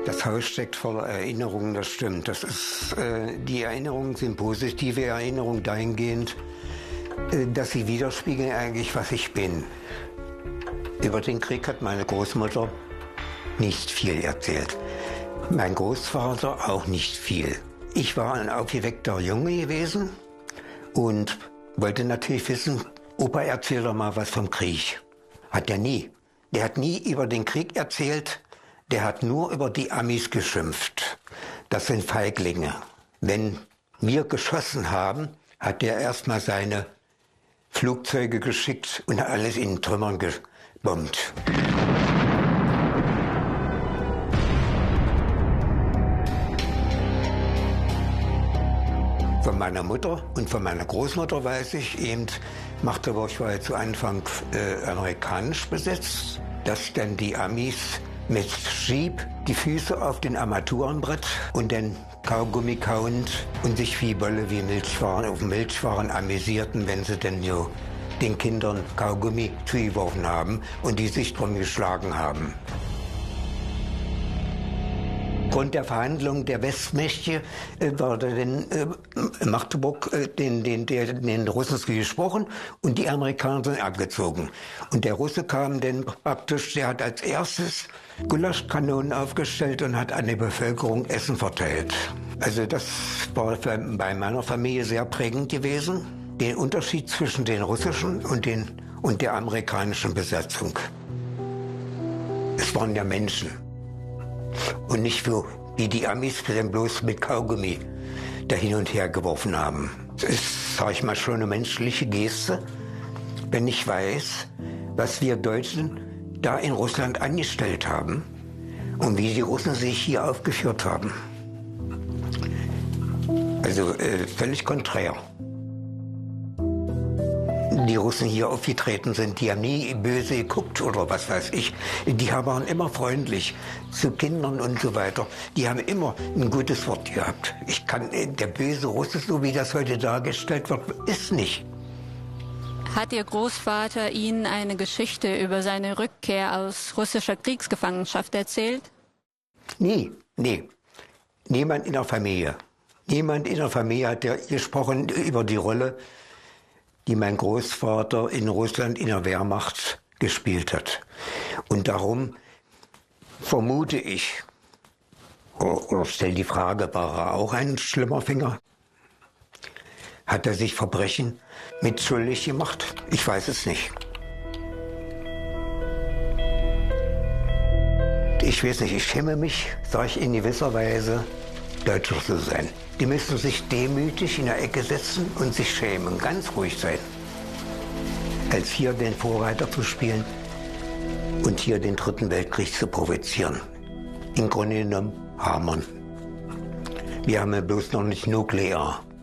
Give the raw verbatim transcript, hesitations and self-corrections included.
Das Haus steckt voller Erinnerungen, das stimmt. Das ist, äh, die Erinnerungen sind positive Erinnerungen dahingehend, äh, dass sie widerspiegeln eigentlich, was ich bin. Über den Krieg hat meine Großmutter nicht viel erzählt. Mein Großvater auch nicht viel. Ich war ein aufgeweckter Junge gewesen und wollte natürlich wissen, Opa, erzähl doch mal was vom Krieg. Hat er nie. Der hat nie über den Krieg erzählt. Der hat nur über die Amis geschimpft. Das sind Feiglinge. Wenn wir geschossen haben, hat er erstmal seine Flugzeuge geschickt und hat alles in Trümmern gebombt. Von meiner Mutter und von meiner Großmutter weiß ich eben, Magdeburg war ja zu Anfang äh, amerikanisch besetzt, dass dann die Amis mit Jeep die Füße auf den Armaturenbrett und dann Kaugummi kauend und sich wie Bolle wie Milchwaren auf Milchwaren amüsierten, wenn sie denn jo den Kindern Kaugummi zugeworfen haben und die sich drum geschlagen haben. Aufgrund der Verhandlungen der Westmächte äh, wurde in äh, Magdeburg äh, den, den, den, den Russen gesprochen und die Amerikaner sind abgezogen. Und der Russe kam dann praktisch, der hat als erstes Gulaschkanonen aufgestellt und hat an die Bevölkerung Essen verteilt. Also das war für, bei meiner Familie sehr prägend gewesen, den Unterschied zwischen den russischen und, den, und der amerikanischen Besatzung. Es waren ja Menschen. Und nicht so, wie die Amis dann bloß mit Kaugummi da hin und her geworfen haben. Das ist, sag ich mal, schon eine menschliche Geste, wenn ich weiß, was wir Deutschen da in Russland angestellt haben und wie die Russen sich hier aufgeführt haben. Also äh, völlig konträr. Die Russen hier aufgetreten sind, die haben nie böse geguckt oder was weiß ich. Die waren immer freundlich zu Kindern und so weiter. Die haben immer ein gutes Wort gehabt. Ich kann, der böse Russe, so wie das heute dargestellt wird, ist nicht. Hat Ihr Großvater Ihnen eine Geschichte über seine Rückkehr aus russischer Kriegsgefangenschaft erzählt? Nie, nie. Niemand in der Familie. Niemand in der Familie hat ja gesprochen über die Rolle, die mein Großvater in Russland in der Wehrmacht gespielt hat. Und darum vermute ich, oder, oder stell die Frage, war er auch ein schlimmer Finger? Hat er sich Verbrechen mitschuldig gemacht? Ich weiß es nicht. Ich weiß nicht, ich schäme mich, sage ich in gewisser Weise, Deutscher zu sein. Die müssen sich demütig in der Ecke setzen und sich schämen, ganz ruhig sein. Als hier den Vorreiter zu spielen und hier den Dritten Weltkrieg zu provozieren. Im Grunde genommen haben wir. Wir haben ja bloß noch nicht nuklear.